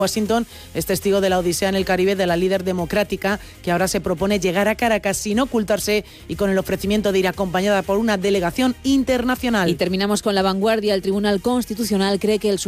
Washington es testigo de la odisea en el Caribe de la líder democrática, que ahora se propone llegar a Caracas sin ocultarse y con el ofrecimiento de ir acompañada por una delegación internacional. Y terminamos con La Vanguardia. El Tribunal Constitucional cree que el